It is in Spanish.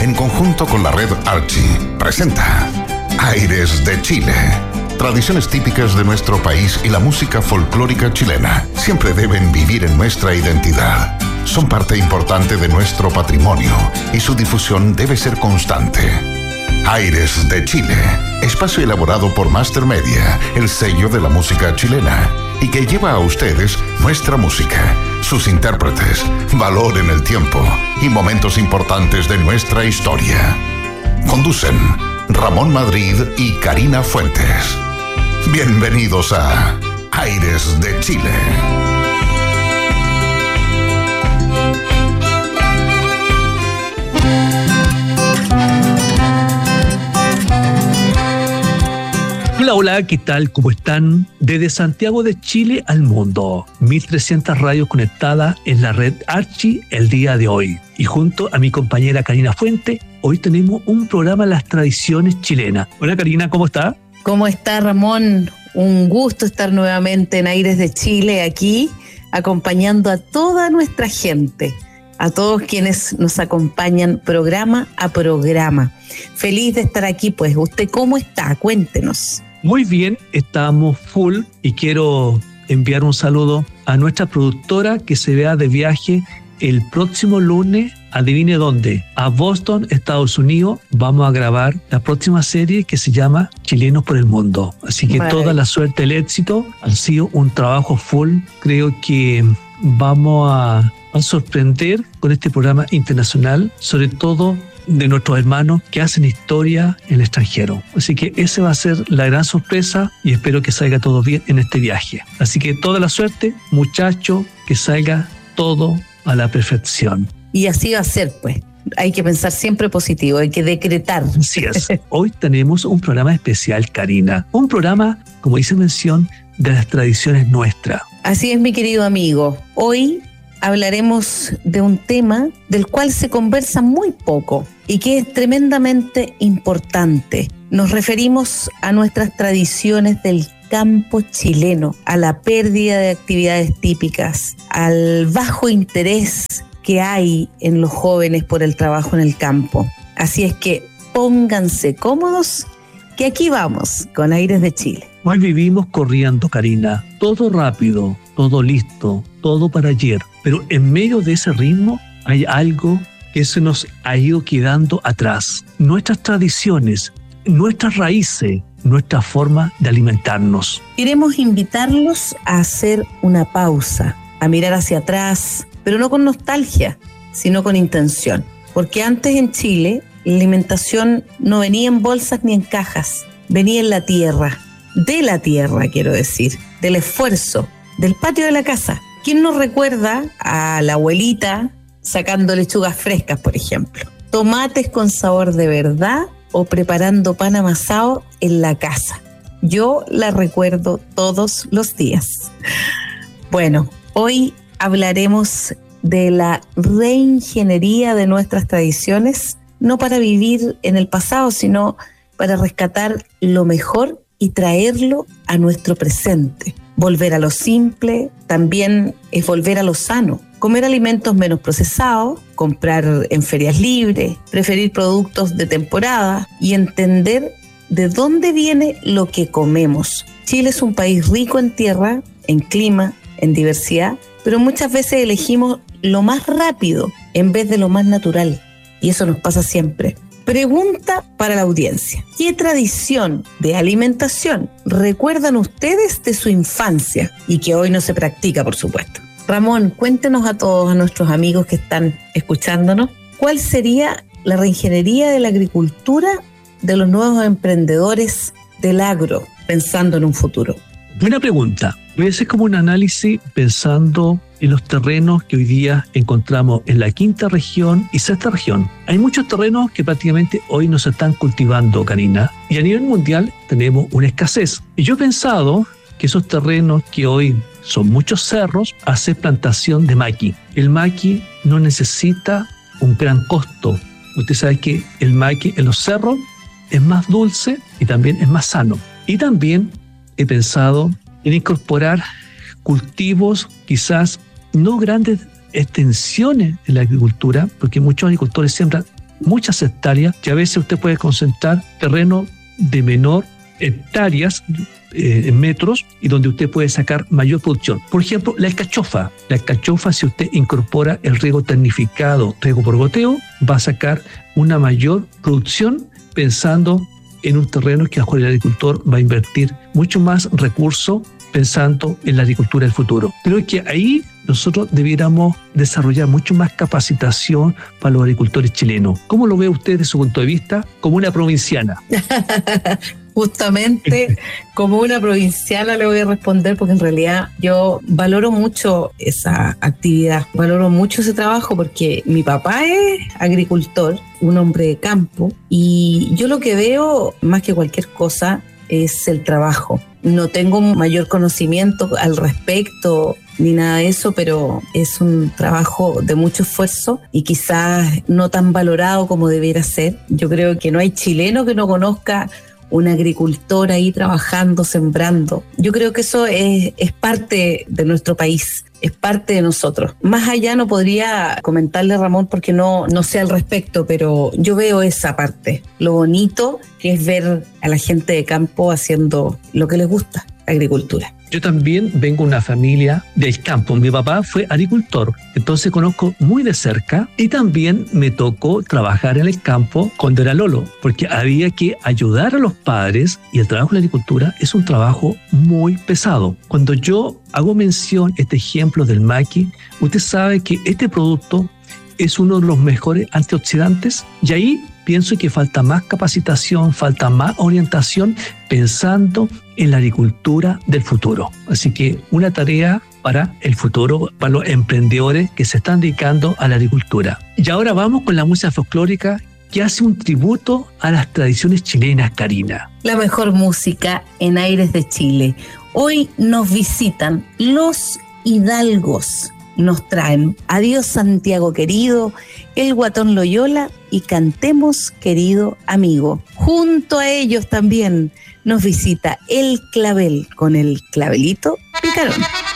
en conjunto con la red Archie, presenta Aires de Chile. Tradiciones típicas de nuestro país y la música folclórica chilena siempre deben vivir en nuestra identidad. Son parte importante de nuestro patrimonio y su difusión debe ser constante. Aires de Chile, espacio elaborado por Master Media, el sello de la música chilena, y que lleva a ustedes nuestra música, sus intérpretes, valor en el tiempo y momentos importantes de nuestra historia. Conducen Ramón Madrid y Karina Fuentes. Bienvenidos a Aires de Chile. Hola, hola, ¿qué tal? ¿Cómo están? Desde Santiago de Chile al mundo, 1300 radios conectadas en la red Archie el día de hoy. Y junto a mi compañera Karina Fuente, hoy tenemos un programa Las Tradiciones Chilenas. Hola Karina, ¿cómo está? ¿Cómo está Ramón? Un gusto estar nuevamente en Aires de Chile aquí, acompañando a toda nuestra gente, a todos quienes nos acompañan programa a programa. Feliz de estar aquí, pues. ¿Usted cómo está? Cuéntenos. Muy bien, estamos full y quiero enviar un saludo a nuestra productora que se vea de viaje el próximo lunes. Adivine dónde, a Boston, Estados Unidos. Vamos a grabar la próxima serie que se llama Chilenos por el Mundo. Así que toda la suerte, el éxito. Ha sido un trabajo full. Creo que vamos a sorprender con este programa internacional, sobre todo de nuestros hermanos que hacen historia en el extranjero. Así que esa va a ser la gran sorpresa y espero que salga todo bien en este viaje. Así que toda la suerte, muchachos, que salga todo a la perfección. Y así va a ser, pues. Hay que pensar siempre positivo, hay que decretar. Así es. Hoy tenemos un programa especial, Karina. Un programa, como dice mención, de las tradiciones nuestras. Así es, mi querido amigo. Hoy hablaremos de un tema del cual se conversa muy poco y que es tremendamente importante. Nos referimos a nuestras tradiciones del campo chileno, a la pérdida de actividades típicas, al bajo interés que hay en los jóvenes por el trabajo en el campo. Así es que pónganse cómodos, que aquí vamos con Aires de Chile. Hoy vivimos corriendo, Karina, todo rápido, todo listo, todo para ayer. Pero en medio de ese ritmo hay algo que se nos ha ido quedando atrás. Nuestras tradiciones, nuestras raíces, nuestra forma de alimentarnos. Queremos invitarlos a hacer una pausa, a mirar hacia atrás, pero no con nostalgia, sino con intención. Porque antes en Chile, la alimentación no venía en bolsas ni en cajas, venía en la tierra, de la tierra quiero decir, del esfuerzo, del patio de la casa. ¿Quién nos recuerda a la abuelita sacando lechugas frescas, por ejemplo? Tomates con sabor de verdad o preparando pan amasado en la casa. Yo la recuerdo todos los días. Bueno, hoy hablaremos de la reingeniería de nuestras tradiciones, no para vivir en el pasado, sino para rescatar lo mejor y traerlo a nuestro presente. Volver a lo simple también es volver a lo sano. Comer alimentos menos procesados, comprar en ferias libres, preferir productos de temporada y entender de dónde viene lo que comemos. Chile es un país rico en tierra, en clima, en diversidad, pero muchas veces elegimos lo más rápido en vez de lo más natural. Y eso nos pasa siempre. Pregunta para la audiencia. ¿Qué tradición de alimentación recuerdan ustedes de su infancia y que hoy no se practica, por supuesto? Ramón, cuéntenos a todos, a nuestros amigos que están escuchándonos, ¿cuál sería la reingeniería de la agricultura de los nuevos emprendedores del agro, pensando en un futuro? Buena pregunta. Voy a hacer como un análisis pensando en los terrenos que hoy día encontramos en la quinta región y sexta región. Hay muchos terrenos que prácticamente hoy no se están cultivando, Karina, y a nivel mundial tenemos una escasez. Y yo he pensado que esos terrenos que hoy son muchos cerros, hacer plantación de maqui. El maqui no necesita un gran costo. Usted sabe que el maqui en los cerros es más dulce y también es más sano. Y también he pensado en incorporar cultivos quizás no grandes extensiones en la agricultura, porque muchos agricultores siembran muchas hectáreas, que a veces usted puede concentrar terreno de menor hectáreas, en metros, y donde usted puede sacar mayor producción. Por ejemplo, la alcachofa. La alcachofa, si usted incorpora el riego tecnificado, riego por goteo, va a sacar una mayor producción pensando en un terreno que a lo mejor el agricultor va a invertir mucho más recursos pensando en la agricultura del futuro. Creo que ahí nosotros debiéramos desarrollar mucho más capacitación para los agricultores chilenos. ¿Cómo lo ve usted desde su punto de vista como una provinciana? Justamente como una provinciana le voy a responder, porque en realidad yo valoro mucho esa actividad, valoro mucho ese trabajo, porque mi papá es agricultor, un hombre de campo, y yo lo que veo más que cualquier cosa es el trabajo. No tengo mayor conocimiento al respecto ni nada de eso, pero es un trabajo de mucho esfuerzo y quizás no tan valorado como debiera ser. Yo creo que no hay chileno que no conozca un agricultor ahí trabajando, sembrando. Yo creo que eso es parte de nuestro país, es parte de nosotros. Más allá no podría comentarle, Ramón, porque no sé al respecto, pero yo veo esa parte, lo bonito que es ver a la gente de campo haciendo lo que les gusta, la agricultura. Yo también vengo de una familia del campo. Mi papá fue agricultor, entonces conozco muy de cerca, y también me tocó trabajar en el campo cuando era lolo, porque había que ayudar a los padres, y el trabajo en la agricultura es un trabajo muy pesado. Cuando yo hago mención este ejemplo del maqui, usted sabe que este producto es uno de los mejores antioxidantes, y ahí pienso que falta más capacitación, falta más orientación pensando en la agricultura del futuro. Así que una tarea para el futuro, para los emprendedores que se están dedicando a la agricultura. Y ahora vamos con la música folclórica que hace un tributo a las tradiciones chilenas, Karina. La mejor música en Aires de Chile. Hoy nos visitan los hidalgos. Nos traen Adiós Santiago querido, El Guatón Loyola y Cantemos querido amigo. Junto a ellos también nos visita El Clavel con el clavelito picarón.